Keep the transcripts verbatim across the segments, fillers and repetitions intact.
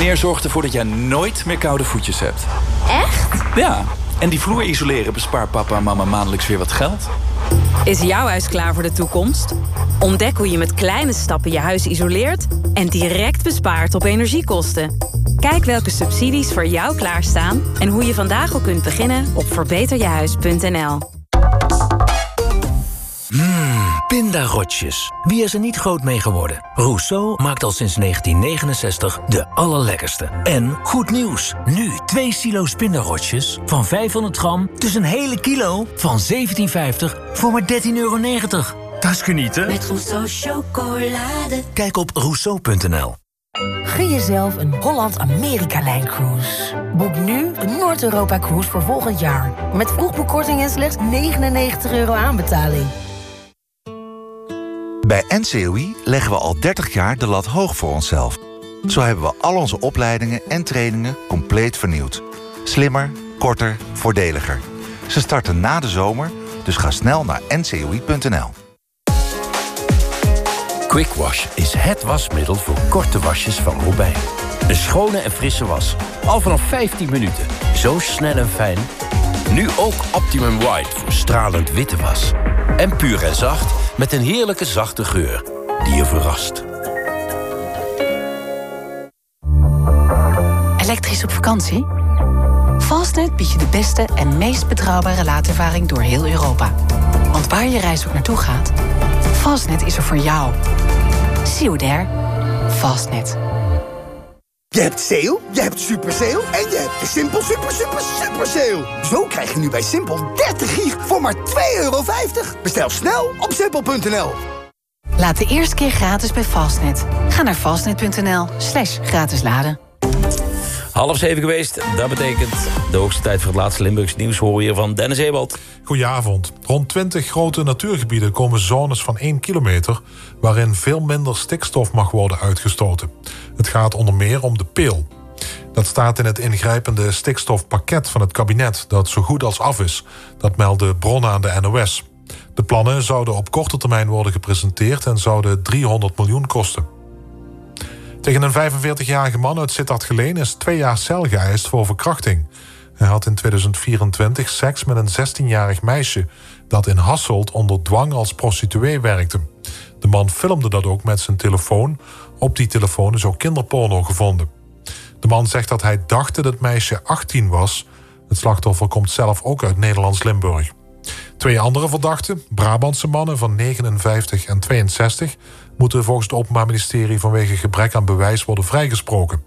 Garnier zorgt ervoor dat jij nooit meer koude voetjes hebt. Echt? Ja, en die vloer isoleren bespaart papa en mama maandelijks weer wat geld. Is jouw huis klaar voor de toekomst? Ontdek hoe je met kleine stappen je huis isoleert en direct bespaart op energiekosten. Kijk welke subsidies voor jou klaarstaan en hoe je vandaag al kunt beginnen op verbeter je huis punt n l. Mmm, pindarotjes. Wie is er niet groot mee geworden? Rousseau maakt al sinds negentien negenenzestig de allerlekkerste. En goed nieuws. Nu twee silo's pindarotjes van vijfhonderd gram... dus een hele kilo van zeventien vijftig voor maar dertien euro negentig. Dat is genieten. Met Rousseau chocolade. Kijk op rousseau punt n l. Gun jezelf een Holland-Amerika-lijncruise. Boek nu een Noord-Europa-cruise voor volgend jaar. Met vroegboekkorting en slechts negenennegentig euro aanbetaling. Bij N C O I leggen we al dertig jaar de lat hoog voor onszelf. Zo hebben we al onze opleidingen en trainingen compleet vernieuwd. Slimmer, korter, voordeliger. Ze starten na de zomer, dus ga snel naar n c o i punt n l. Quick Wash is het wasmiddel voor korte wasjes van Robijn. Een schone en frisse was. Al vanaf vijftien minuten. Zo snel en fijn. Nu ook Optimum White voor stralend witte was. En puur en zacht met een heerlijke zachte geur die je verrast. Elektrisch op vakantie? Fastnet biedt je de beste en meest betrouwbare laadervaring door heel Europa. Want waar je reis ook naartoe gaat, Fastnet is er voor jou. See you there. Fastnet. Je hebt sale, je hebt super sale en je hebt de Simpel super super super sale. Zo krijg je nu bij Simpel dertig gig voor maar twee euro vijftig. Bestel snel op simpel punt n l. Laat de eerste keer gratis bij Fastnet. Ga naar fastnet punt n l slash gratis laden. Half zeven geweest, dat betekent de hoogste tijd voor het laatste Limburgs nieuws. Horen we hier van Dennis Ewald. Goedenavond. Rond twintig grote natuurgebieden komen zones van één kilometer... waarin veel minder stikstof mag worden uitgestoten. Het gaat onder meer om de peel. Dat staat in het ingrijpende stikstofpakket van het kabinet... dat zo goed als af is. Dat melden bronnen aan de N O S. De plannen zouden op korte termijn worden gepresenteerd... en zouden driehonderd miljoen kosten. Tegen een vijfenveertigjarige man uit Sittard-Geleen is twee jaar cel geëist voor verkrachting. Hij had in tweeduizend vierentwintig seks met een zestienjarig meisje... dat in Hasselt onder dwang als prostituee werkte. De man filmde dat ook met zijn telefoon. Op die telefoon is ook kinderporno gevonden. De man zegt dat hij dacht dat het meisje achttien was. Het slachtoffer komt zelf ook uit Nederlands-Limburg. Twee andere verdachten, Brabantse mannen van negenenvijftig en tweeënzestig... moeten volgens het Openbaar Ministerie vanwege gebrek aan bewijs worden vrijgesproken.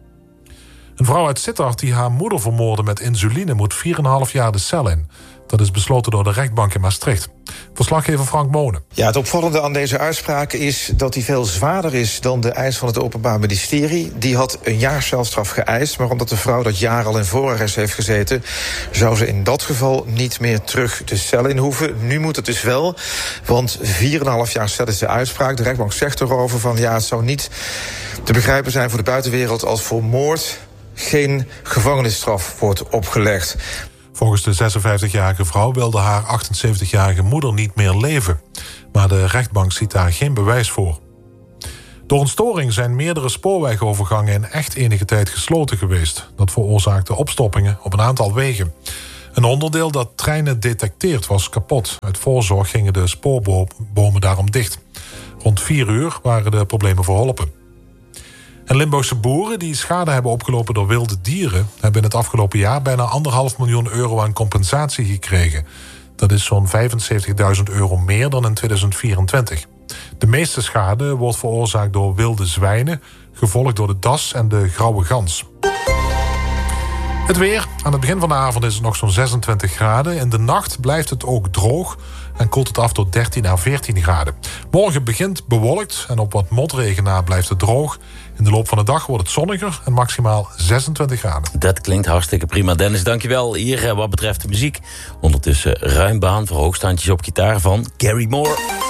Een vrouw uit Sittard die haar moeder vermoordde met insuline... moet vier komma vijf jaar de cel in. Dat is besloten door de rechtbank in Maastricht. Verslaggever Frank Monen. Ja, het opvallende aan deze uitspraak is dat die veel zwaarder is... dan de eis van het Openbaar Ministerie. Die had een jaar celstraf geëist... maar omdat de vrouw dat jaar al in voorarrest heeft gezeten... zou ze in dat geval niet meer terug de cel in hoeven. Nu moet het dus wel, want vier komma vijf jaar cel is de uitspraak. De rechtbank zegt erover van ja, het zou niet te begrijpen zijn voor de buitenwereld... als voor moord geen gevangenisstraf wordt opgelegd. Volgens de zesenvijftigjarige vrouw wilde haar achtenzeventigjarige moeder niet meer leven. Maar de rechtbank ziet daar geen bewijs voor. Door een storing zijn meerdere spoorwegovergangen in echt enige tijd gesloten geweest. Dat veroorzaakte opstoppingen op een aantal wegen. Een onderdeel dat treinen detecteert was kapot. Uit voorzorg gingen de spoorbomen daarom dicht. Rond vier uur waren de problemen verholpen. En Limburgse boeren die schade hebben opgelopen door wilde dieren... hebben in het afgelopen jaar bijna anderhalf miljoen euro aan compensatie gekregen. Dat is zo'n vijfenzeventigduizend euro meer dan in tweeduizend vierentwintig. De meeste schade wordt veroorzaakt door wilde zwijnen... gevolgd door de das en de grauwe gans. Het weer. Aan het begin van de avond is het nog zo'n zesentwintig graden. In de nacht blijft het ook droog en koelt het af tot dertien à veertien graden. Morgen begint bewolkt en op wat motregen na blijft het droog. In de loop van de dag wordt het zonniger en maximaal zesentwintig graden. Dat klinkt hartstikke prima. Dennis, dankjewel. Hier wat betreft de muziek. Ondertussen ruim baan voor hoogstandjes op gitaar van Gary Moore.